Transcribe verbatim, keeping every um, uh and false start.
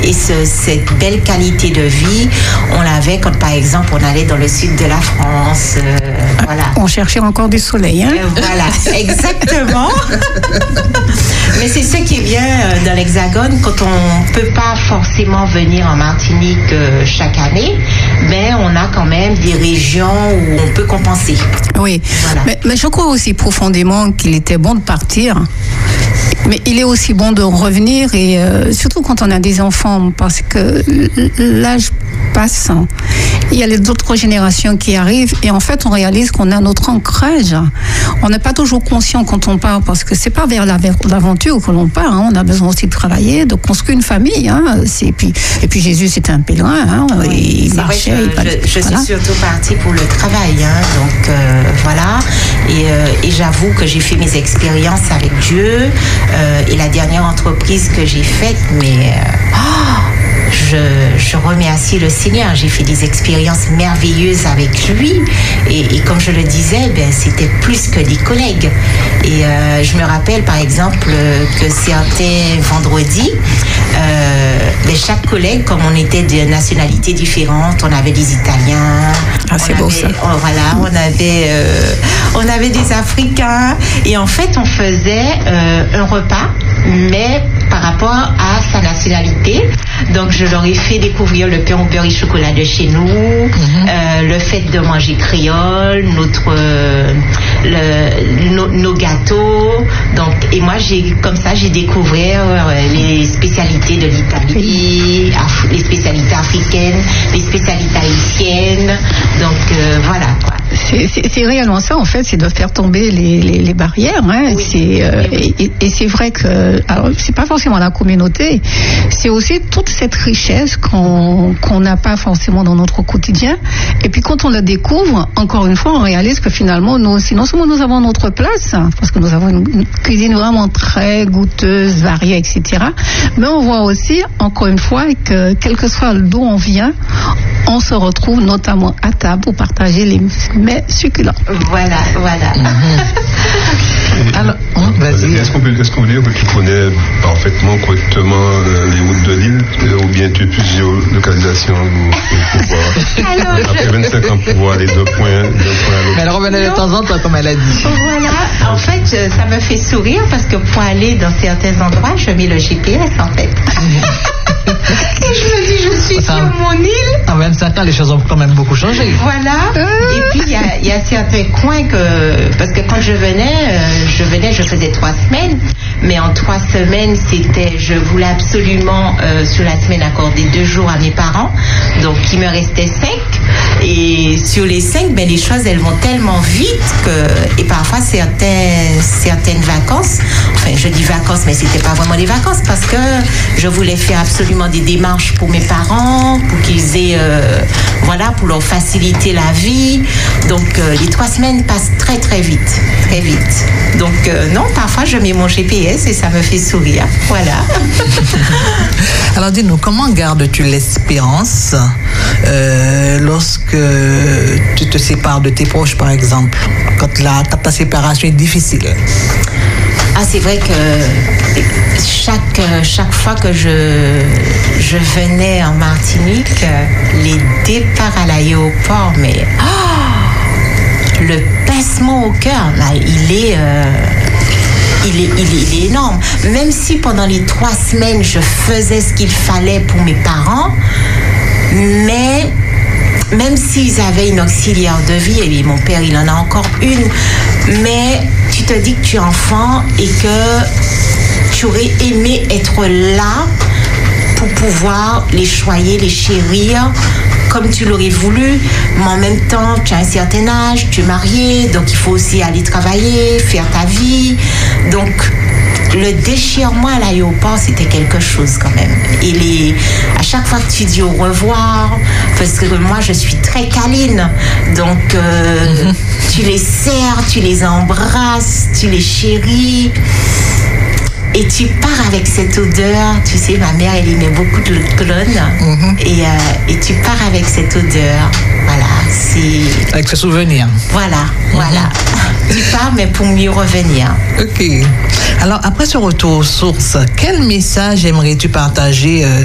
et ce, cette belle qualité de vie, on l'avait quand, par exemple, on allait dans le sud de la France. Euh, voilà. On cherchait encore du soleil, hein? Euh, voilà, exactement. Mais c'est ce qui est bien dans l'Hexagone, quand on ne peut pas forcément venir en Martinique euh, chaque année, mais on a quand même des régions où on peut compenser. Oui, voilà. mais, mais je crois aussi profondément qu'il était bon de partir. Mais il est aussi bon de revenir, et euh, surtout quand on a des enfants, parce que l'âge passe, il y a les autres générations qui arrivent, et en fait on réalise qu'on a notre ancrage. On n'est pas toujours conscient quand on part, parce que c'est pas vers l'aventure que l'on part, hein. On a besoin aussi de travailler, de construire une famille, hein. C'est, et, puis, et puis Jésus c'était un pèlerin, hein. Oui, il marchait. Vrai, je, il, je, je voilà. suis surtout partie pour le travail, hein. Donc euh, voilà, et, euh, et j'avoue que j'ai fait mes expériences avec Dieu, euh, et la dernière entreprise que j'ai faite, mais euh, oh, Je, je remercie le Seigneur. J'ai fait des expériences merveilleuses avec lui. Et, et comme je le disais, ben, c'était plus que des collègues. Et euh, je me rappelle, par exemple, que certains vendredis, euh, ben, chaque collègue, comme on était de nationalités différentes, on avait des Italiens. Ah, c'est beau ça. Oh, voilà, on avait, euh, on avait des Africains. Et en fait, on faisait euh, un repas, mais par rapport à sa nationalité. Donc, je leur ai fait découvrir le pain au beurre et chocolat de chez nous, mm-hmm. euh, le fait de manger créole, notre, euh, le, no, nos gâteaux. Donc, et moi, j'ai, comme ça, j'ai découvert euh, les spécialités de l'Italie, Af- les spécialités africaines, les spécialités haïtiennes. Donc, euh, voilà, quoi. C'est, c'est, c'est réellement ça, en fait, c'est de faire tomber les, les, les barrières. Hein. Oui. C'est, euh, oui. et, et c'est vrai que, alors, c'est pas forcément la communauté, c'est aussi toute cette richesse qu'on qu'on n'a pas forcément dans notre quotidien. Et puis quand on la découvre, encore une fois, on réalise que finalement, nous aussi, non seulement nous avons notre place, parce que nous avons une, une cuisine vraiment très goûteuse, variée, et cetera. Mais on voit aussi, encore une fois, que quel que soit d'où on vient, on se retrouve notamment à table pour partager les mets succulents. Voilà, voilà. Mm-hmm. Alors, hein, vas-y. Est-ce qu'on peut, est-ce qu'on peut dire que tu connais parfaitement, correctement euh, les routes de l'île, euh, ou bien tu es plus géolocalisation pour, pour voir. Alors, après je... vingt-cinq ans pour voir les deux points, deux points à l'autre. Mais elle revenait de temps en temps, comme elle a dit. Voilà. En fait, ça me fait sourire parce que pour aller dans certains endroits, je mets le G P S en fait. Et je me dis, je suis enfin, sur mon île. En vingt-cinq ans, les choses ont quand même beaucoup changé. Voilà. Et puis, il y a, y a certains coins que... Parce que quand je venais, euh, je venais, je faisais trois semaines. Mais en trois semaines, c'était... Je voulais absolument, euh, sur la semaine, accorder deux jours à mes parents. Donc, il me restait cinq. Et sur les cinq, ben, les choses, elles vont tellement vite que... Et parfois, certains, certaines vacances... Enfin, je dis vacances, mais c'était pas vraiment des vacances parce que je voulais faire absolument des démarches pour mes parents, pour qu'ils aient, euh, voilà, pour leur faciliter la vie. Donc, euh, les trois semaines passent très, très vite, très vite. Donc, euh, non, parfois, je mets mon G P S et ça me fait sourire. Voilà. Alors, dis-nous, comment gardes-tu l'espérance euh, lorsque tu te sépares de tes proches, par exemple, quand la, quand ta séparation est difficile? Ah, c'est vrai que chaque, chaque fois que je, je venais en Martinique, les départs à l'aéroport, mais oh, le pincement au cœur, là, il est, euh, il est, il est, il est énorme. Même si pendant les trois semaines, je faisais ce qu'il fallait pour mes parents, mais... Même s'ils avaient une auxiliaire de vie, et mon père, il en a encore une, mais tu te dis que tu es enfant et que tu aurais aimé être là pour pouvoir les choyer, les chérir comme tu l'aurais voulu, mais en même temps, tu as un certain âge, tu es marié, donc il faut aussi aller travailler, faire ta vie. Donc, le déchirement à l'aéroport, c'était quelque chose quand même. Et les, à chaque fois que tu dis au revoir, parce que moi, je suis très câline, donc euh, mm-hmm. tu les serres, tu les embrasses, tu les chéris. Et tu pars avec cette odeur, tu sais, ma mère, elle aimait beaucoup de l'eau de Cologne, mm-hmm. et, euh, et tu pars avec cette odeur, voilà, c'est... Avec ce souvenir. Voilà, mm-hmm. voilà. Tu pars, mais pour mieux revenir. Ok. Alors, après ce retour aux sources, quel message aimerais-tu partager euh,